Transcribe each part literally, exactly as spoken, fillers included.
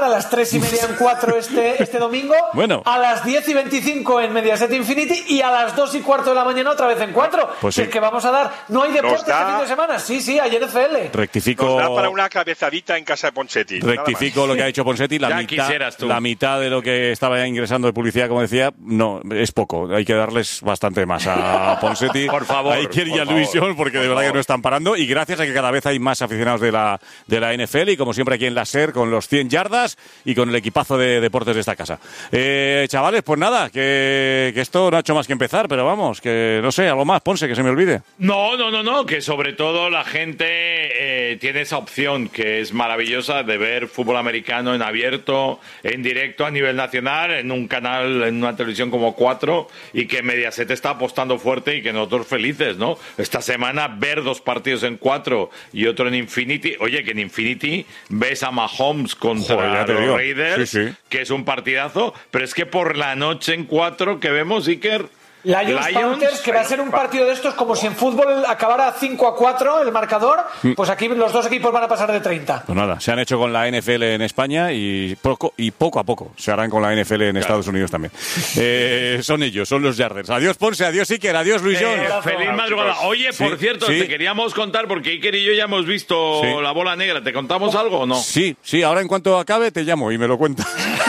a las tres y media en cuatro este, este domingo, bueno. a las diez y veinticinco en Mediaset Infinity y a las dos y cuarto de la mañana otra vez en cuatro. Pues sí. Es que vamos a dar... ¿No hay deportes da... este fin de semana? Sí, sí, hay N F L. Rectifico... Nos da para una cabezadita en casa de Ponseti. Rectifico lo que ha hecho Ponseti. La mitad, la mitad de lo que estaba ingresando de publicidad, como decía, no, es poco. Hay que darles bastante más a Ponseti. Por favor. Hay que ir a Luisión porque de verdad que no están parando. Y gracias a que cada vez hay más aficionados de la, de la N F L y como siempre aquí en la SER con los cien yardas y con el equipazo de deportes de esta casa. Eh, chavales, pues nada, que, que esto no ha hecho más que empezar, pero vamos, que no sé, algo más, Ponce, que se me olvide. No, no, no, no, que sobre todo la gente eh, tiene esa opción que es maravillosa de ver fútbol americano en abierto, en directo a nivel nacional, en un canal, en una televisión como cuatro, y que Mediaset está apostando fuerte y que nosotros felices, ¿no? Esta semana ver dos partidos en cuatro y otro en Infinity. Oye, que en Infinity ves a Mahomes contra Joder, los digo. Raiders, sí, sí. que es un partidazo, pero es que por la noche en cuatro que vemos, Iker... Lions, Lions Panthers, que va a ser un partido de estos como si en fútbol acabara cinco a cuatro el marcador, pues aquí los dos equipos van a pasar de treinta. Pues nada, se han hecho con la N F L en España y poco, y poco a poco se harán con la N F L en claro. Estados Unidos también. Eh, son ellos, son los Yarders. Adiós Ponce, adiós Iker, adiós Luis John. Eh, feliz madrugada. Oye, por sí, cierto, sí. te queríamos contar, porque Iker y yo ya hemos visto sí. la bola negra. ¿Te contamos algo o no? Sí, sí, ahora en cuanto acabe te llamo y me lo cuentas.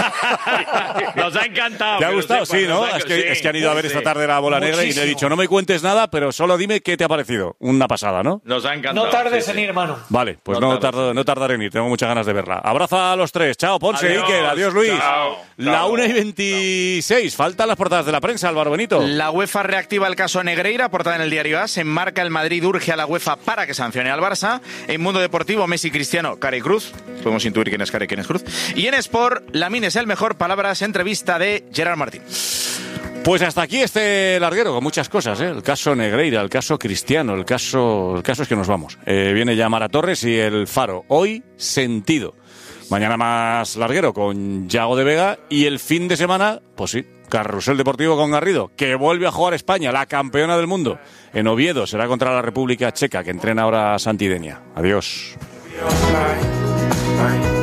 Nos ha encantado. ¿Te ha gustado? Sepas, sí, ¿no? Ha... Es, que, sí, es que han ido a ver esta tarde la bola Muchísimo. negra y le he dicho, no me cuentes nada, pero solo dime qué te ha parecido. Una pasada, ¿no? Nos ha encantado. No tardes sí, en sí. ir, hermano. Vale, pues no, no, tardo, no tardaré en ir. Tengo muchas ganas de verla. Abrazo a los tres. Chao, Ponce, adiós, Iker. Adiós, Luis. Chao, la chao, una y veintiséis. Faltan las portadas de la prensa, Álvaro Benito. La UEFA reactiva el caso Negreira, portada en el diario A S. En Marca, el Madrid urge a la UEFA para que sancione al Barça. En Mundo Deportivo, Messi, Cristiano, Cara y Cruz. Podemos intuir quién es Cara y quién es Cruz. Y en Sport, Lamine es el mejor. Palabras, entrevista de Gerard Martín. Pues hasta aquí este larguero con muchas cosas, ¿eh? El caso Negreira, el caso Cristiano, el caso, el caso es que nos vamos. Eh, viene ya Mara Torres y el Faro. Hoy, sentido. Mañana más larguero con Yago de Vega y el fin de semana, pues sí, Carrusel Deportivo con Garrido, que vuelve a jugar España, la campeona del mundo. En Oviedo será contra la República Checa, que entrena ahora a Santidenia. Adiós.